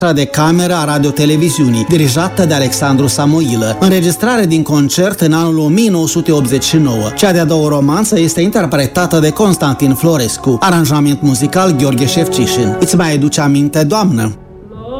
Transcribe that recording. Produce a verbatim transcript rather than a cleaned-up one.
de cameră a radioteleviziunii, dirijată de Alexandru Samoilă, înregistrare din concert în anul o mie nouă sute optzeci și nouă. Cea de-a doua romanță este interpretată de Constantin Florescu, aranjament muzical Gheorghe Șefcișin. Îți mai aduce aminte, doamnă?